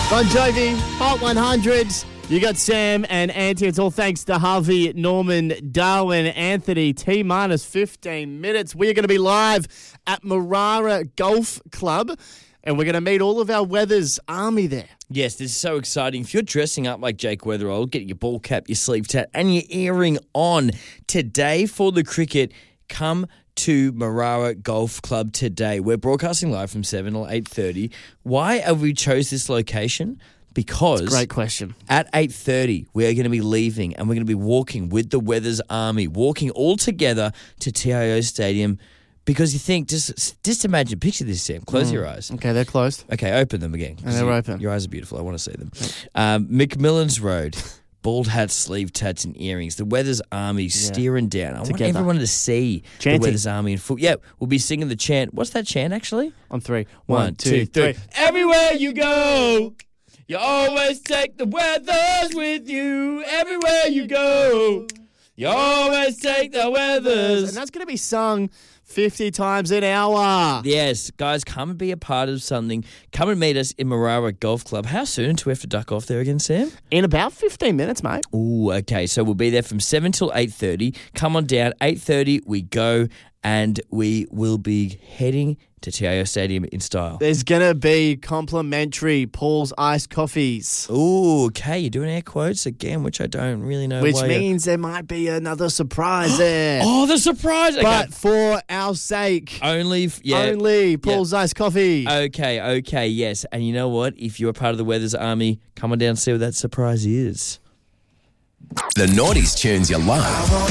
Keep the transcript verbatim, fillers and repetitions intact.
Bon Jovi, Hot one hundred. You got Sam and Auntie. It's all thanks to Harvey, Norman, Darwin, Anthony. T minus fifteen minutes. We are going to be live at Marara Golf Club, and we're going to meet all of our Weathers Army there. Yes, this is so exciting. If you're dressing up like Jake Weatherall, get your ball cap, your sleeve tat, and your earring on today for the cricket, come to Marara Golf Club today. We're broadcasting live from seven till eight thirty. Why have we chose this location? Because great question. At eight thirty, we are going to be leaving and we're going to be walking with the Weathers Army, walking all together to T I O Stadium. Because you think, just just imagine, picture this, Sam. Close mm. your eyes. Okay, they're closed. Okay, open them again. And they're you, open. Your eyes are beautiful. I want to see them. Um, McMillan's Road. Bald hats, sleeve tats, and earrings. The Weathers Army yeah. steering down. I Together. want everyone to see Chanting. the Weathers Army in full. Yeah, we'll be singing the chant. What's that chant, actually? On three. One, One two, two, three. Everywhere you go, you always take the Weathers with you. Everywhere you go, you always take the Weathers. And that's going to be sung fifty times an hour. Yes, guys, come and be a part of something. Come and meet us in Marara Golf Club. How soon do we have to duck off there again, Sam? In about fifteen minutes, mate. Ooh, okay. So we'll be there from seven till eight thirty. Come on down. eight thirty, we go, and we will be heading to T I O Stadium in style. There's going to be complimentary Paul's iced coffees. Ooh, okay. You're doing air quotes again, which I don't really know Which why means there might be another surprise there. Oh, the surprise. Okay. But for our sake. Only, f- yeah. Only Paul's yeah. iced coffee. Okay, okay, yes. And you know what? If you're a part of the Weathers Army, come on down and see what that surprise is. The noughties tunes you love.